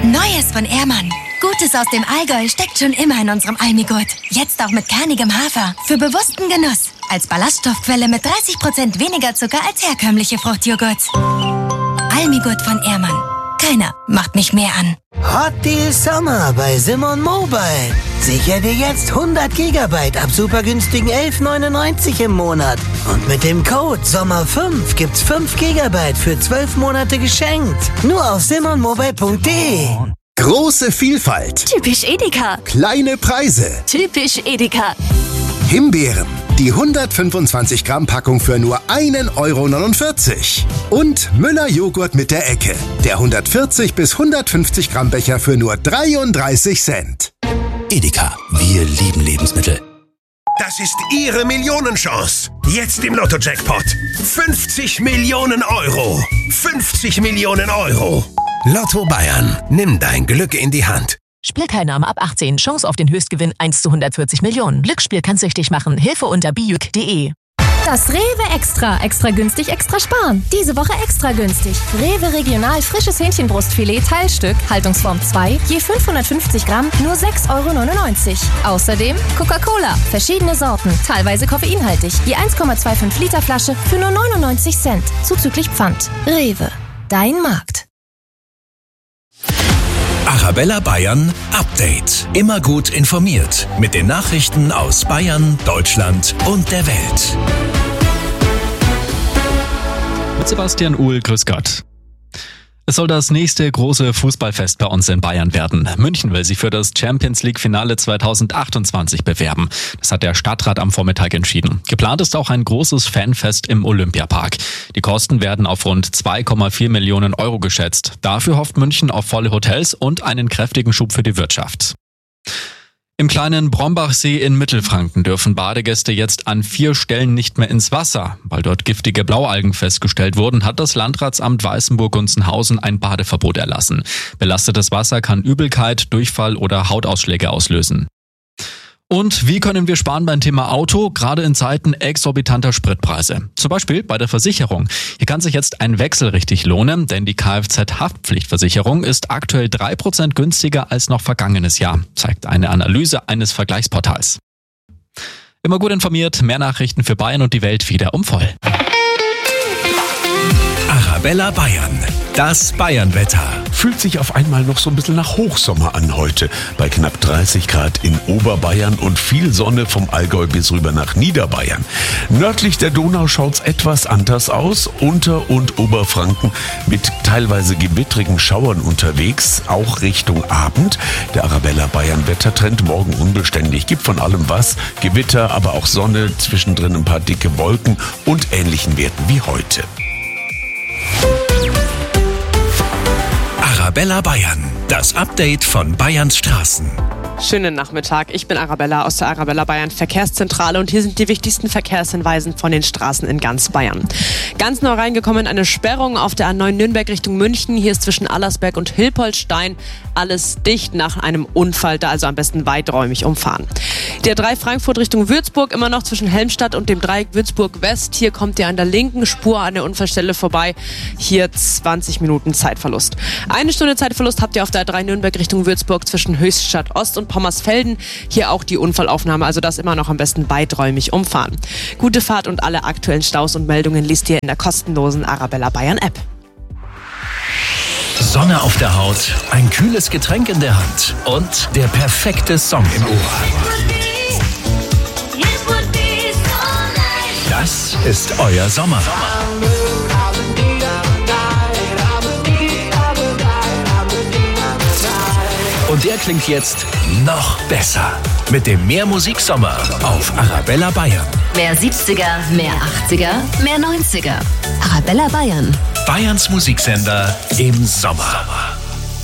Neues von Ehrmann. Gutes aus dem Allgäu steckt schon immer in unserem Almigurt. Jetzt auch mit kernigem Hafer. Für bewussten Genuss. Als Ballaststoffquelle mit 30% weniger Zucker als herkömmliche Fruchtjoghurt. Almigurt von Ehrmann. Keiner macht mich mehr an. Hot Deal Sommer bei Simon Mobile. Sicher dir jetzt 100 GB ab super günstigen 11,99 im Monat. Und mit dem Code SOMMER5 gibt's 5 GB für 12 Monate geschenkt. Nur auf simonmobile.de. Große Vielfalt. Typisch Edeka. Kleine Preise. Typisch Edeka. Himbeeren. Die 125 Gramm Packung für nur 1,49 €. Und Müller Joghurt mit der Ecke. Der 140 bis 150 Gramm Becher für nur 33 Cent. Edeka. Wir lieben Lebensmittel. Das ist Ihre Millionenchance. Jetzt im Lotto-Jackpot. 50 Millionen €. 50 Millionen €. Lotto Bayern. Nimm dein Glück in die Hand. Spielteilnahme ab 18. Chance auf den Höchstgewinn 1 zu 140 Millionen. Glücksspiel kann süchtig machen. Hilfe unter bijuk.de. Das Rewe Extra. Extra günstig, extra sparen. Diese Woche extra günstig. Rewe Regional frisches Hähnchenbrustfilet Teilstück, Haltungsform 2, je 550 Gramm, nur 6,99 €. Außerdem Coca-Cola, verschiedene Sorten, teilweise koffeinhaltig, je 1,25 Liter Flasche für nur 99 Cent, zuzüglich Pfand. Rewe, dein Markt. Arabella Bayern Update. Immer gut informiert mit den Nachrichten aus Bayern, Deutschland und der Welt. Mit Sebastian Uhl, grüß Gott. Es soll das nächste große Fußballfest bei uns in Bayern werden. München will sich für das Champions-League-Finale 2028 bewerben. Das hat der Stadtrat am Vormittag entschieden. Geplant ist auch ein großes Fanfest im Olympiapark. Die Kosten werden auf rund 2,4 Millionen € geschätzt. Dafür hofft München auf volle Hotels und einen kräftigen Schub für die Wirtschaft. Im kleinen Brombachsee in Mittelfranken dürfen Badegäste jetzt an 4 Stellen nicht mehr ins Wasser. Weil dort giftige Blaualgen festgestellt wurden, hat das Landratsamt Weißenburg-Gunzenhausen ein Badeverbot erlassen. Belastetes Wasser kann Übelkeit, Durchfall oder Hautausschläge auslösen. Und wie können wir sparen beim Thema Auto, gerade in Zeiten exorbitanter Spritpreise? Zum Beispiel bei der Versicherung. Hier kann sich jetzt ein Wechsel richtig lohnen, denn die Kfz-Haftpflichtversicherung ist aktuell 3% günstiger als noch vergangenes Jahr, zeigt eine Analyse eines Vergleichsportals. Immer gut informiert, mehr Nachrichten für Bayern und die Welt wieder um voll. Arabella Bayern. Das Bayernwetter. Fühlt sich auf einmal noch so ein bisschen nach Hochsommer an heute. Bei knapp 30 Grad in Oberbayern und viel Sonne vom Allgäu bis rüber nach Niederbayern. Nördlich der Donau schaut's etwas anders aus. Unter- und Oberfranken mit teilweise gewittrigen Schauern unterwegs, auch Richtung Abend. Der Arabella Bayern Wettertrend morgen unbeständig. Gibt von allem was. Gewitter, aber auch Sonne, zwischendrin ein paar dicke Wolken und ähnlichen Werten wie heute. Arabella Bayern, das Update von Bayerns Straßen. Schönen Nachmittag, ich bin Arabella aus der Arabella Bayern Verkehrszentrale und hier sind die wichtigsten Verkehrshinweisen von den Straßen in ganz Bayern. Ganz neu reingekommen eine Sperrung auf der A9 Nürnberg Richtung München. Hier ist zwischen Allersberg und Hilpoltstein alles dicht nach einem Unfall, da also am besten weiträumig umfahren. Der 3 Frankfurt Richtung Würzburg immer noch zwischen Helmstadt und dem Dreieck Würzburg West. Hier kommt ihr an der linken Spur an der Unfallstelle vorbei. Hier 20 Minuten Zeitverlust. 1 Stunde Zeitverlust habt ihr auf der A3 Nürnberg Richtung Würzburg zwischen Höchstadt Ost und Pommersfelden. Hier auch die Unfallaufnahme, also das immer noch am besten weiträumig umfahren. Gute Fahrt und alle aktuellen Staus und Meldungen liest ihr in der kostenlosen Arabella Bayern App. Sonne auf der Haut, ein kühles Getränk in der Hand und der perfekte Song im Ohr. Das ist euer Sommer. Und der klingt jetzt noch besser. Mit dem Mehr Musiksommer auf Arabella Bayern. Mehr 70er, mehr 80er, mehr 90er. Arabella Bayern. Bayerns Musiksender im Sommer.